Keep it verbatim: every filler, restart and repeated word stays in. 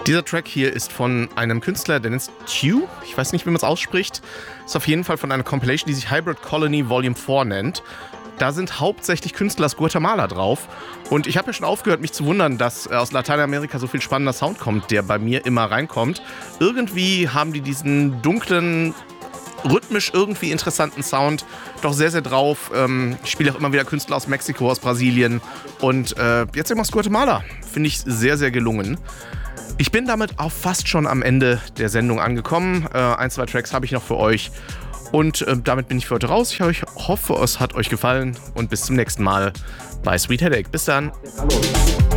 Dieser Track hier ist von einem Künstler, der nennt sich Tew. Ich weiß nicht, wie man es ausspricht. Ist auf jeden Fall von einer Compilation, die sich Hybrid Colony Volume vier nennt. Da sind hauptsächlich Künstler aus Guatemala drauf. Und ich habe ja schon aufgehört, mich zu wundern, dass aus Lateinamerika so viel spannender Sound kommt, der bei mir immer reinkommt. Irgendwie haben die diesen dunklen, rhythmisch irgendwie interessanten Sound doch sehr, sehr drauf. Ähm, ich spiele auch immer wieder Künstler aus Mexiko, aus Brasilien und äh, jetzt eben aus Guatemala. Finde ich sehr, sehr gelungen. Ich bin damit auch fast schon am Ende der Sendung angekommen. Äh, ein, zwei Tracks habe ich noch für euch. Und äh, damit bin ich für heute raus. Ich hoffe, es hat euch gefallen und bis zum nächsten Mal bei Sweet Headache. Bis dann.